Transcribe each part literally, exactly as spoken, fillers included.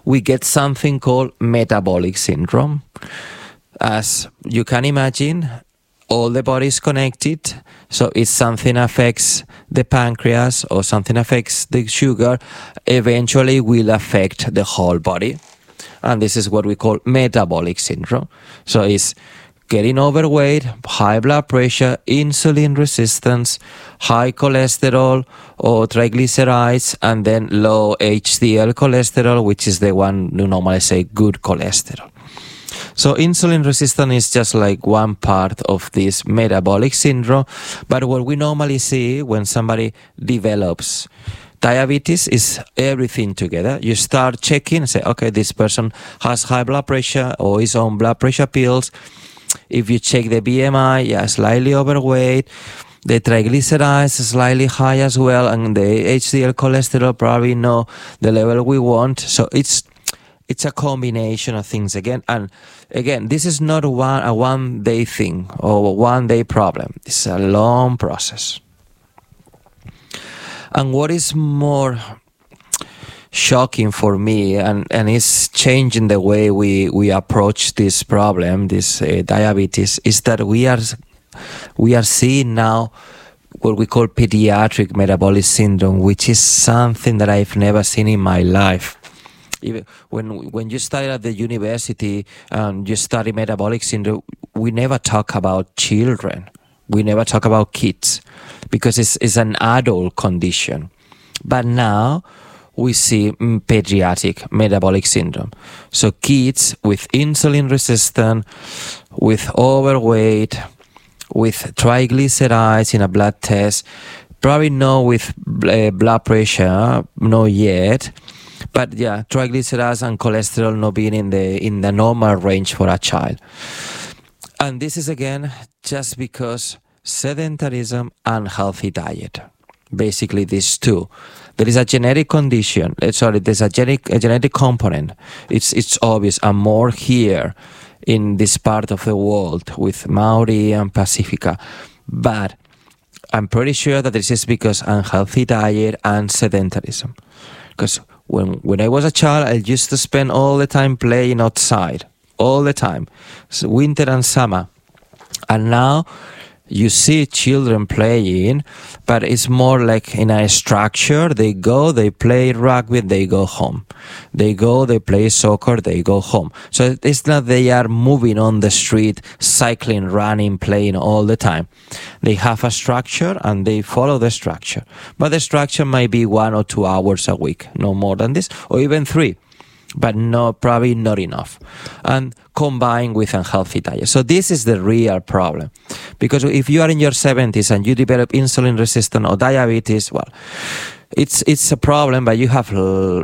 we get something called metabolic syndrome. As you can imagine, all the body is connected. So if something affects the pancreas or something affects the sugar, eventually will affect the whole body. And this is what we call metabolic syndrome. So it's getting overweight, high blood pressure, insulin resistance, high cholesterol or triglycerides, and then low H D L cholesterol, which is the one you normally say good cholesterol. So insulin resistance is just like one part of this metabolic syndrome. But what we normally see when somebody develops diabetes is everything together. You start checking and say, okay, this person has high blood pressure or is on blood pressure pills. If you check the B M I, yeah, slightly overweight. The triglycerides is slightly high as well. And the H D L cholesterol probably not the level we want. So it's It's a combination of things again. And again, this is not one, a one-day thing or a one-day problem. It's a long process. And what is more shocking for me, and, and it's changing the way we, we approach this problem, this uh, diabetes, is that we are we are seeing now what we call pediatric metabolic syndrome, which is something that I've never seen in my life. Even when when you study at the university and you study metabolic syndrome, we never talk about children. We never talk about kids because it's, it's an adult condition. But now we see mm, pediatric metabolic syndrome. So kids with insulin resistance, with overweight, with triglycerides in a blood test, probably not with uh, blood pressure, not yet. But yeah, triglycerides and cholesterol not being in the in the normal range for a child. And this is again just because sedentarism and healthy diet. Basically these two. There is a genetic condition, sorry, there's a genetic a genetic component. It's it's obvious and more here in this part of the world with Maori and Pacifica. But I'm pretty sure that this is because unhealthy diet and sedentarism. Because When when I was a child, I used to spend all the time playing outside, all the time, so winter and summer. And now you see children playing, but it's more like in a structure. They go, they play rugby, they go home. They go, they play soccer, they go home. So it's not they are moving on the street, cycling, running, playing all the time. They have a structure and they follow the structure. But the structure might be one or two hours a week, no more than this, or even three. But no, probably not enough. And combined with unhealthy diet. So this is the real problem. Because if you are in your seventies and you develop insulin resistance or diabetes, well, it's it's a problem, but you have uh,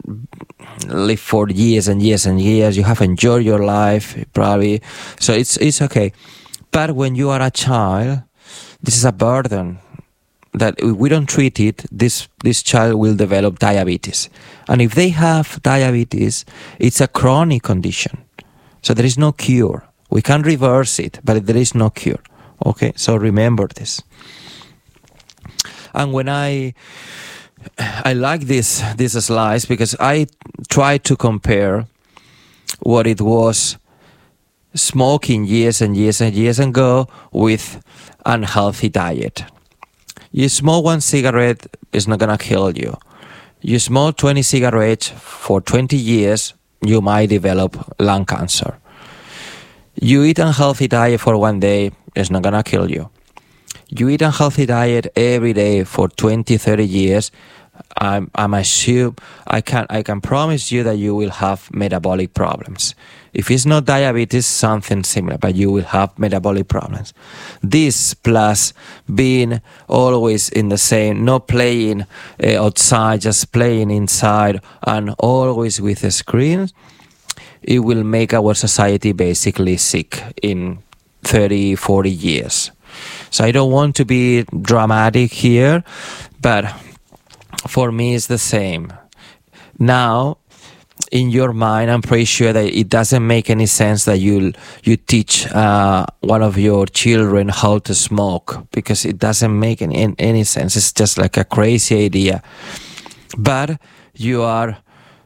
lived for years and years and years. You have enjoyed your life, probably. So it's it's okay. But when you are a child, this is a burden. That if we don't treat it, this this child will develop diabetes. And if they have diabetes, it's a chronic condition. So there is no cure. We can reverse it, but there is no cure. Okay, so remember this. And when I I like this this slides because I try to compare what it was smoking years and years and years ago with unhealthy diet. You smoke one cigarette, it's not going to kill you. You smoke twenty cigarettes for twenty years, you might develop lung cancer. You eat unhealthy diet for one day, it's not going to kill you. You eat unhealthy diet every day for twenty, thirty years, I'm, I'm assure, I can, I can promise you that you will have metabolic problems. If it's not diabetes, something similar, but you will have metabolic problems. This plus being always in the same, not playing uh, outside, just playing inside and always with the screen, it will make our society basically sick in thirty, forty years. So I don't want to be dramatic here, but for me it's the same. Now, in your mind, I'm pretty sure that it doesn't make any sense that you you teach uh, one of your children how to smoke, because it doesn't make any, any sense. It's just like a crazy idea. But you are